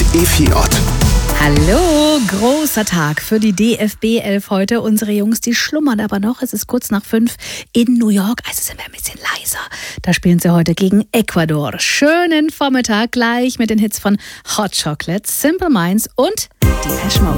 EFJ. Hallo, großer Tag für die DFB 11 heute. Unsere Jungs, die schlummern aber noch. Es ist kurz nach 5 in New York, also sind wir ein bisschen leiser. Da spielen sie heute gegen Ecuador. Schönen Vormittag gleich mit den Hits von Hot Chocolate, Simple Minds und Depeche Mode.